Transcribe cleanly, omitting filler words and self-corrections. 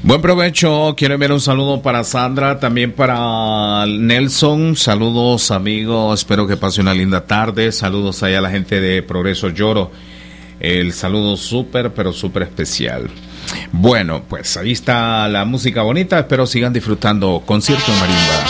Buen provecho. Quiero enviar un saludo para Sandra, también para Nelson. Saludos, amigos. Espero que pase una linda tarde. Saludos allá a la gente de Progreso Lloro. El saludo súper, pero súper especial. Bueno, pues ahí está la música bonita. Espero sigan disfrutando Concierto en Marimba.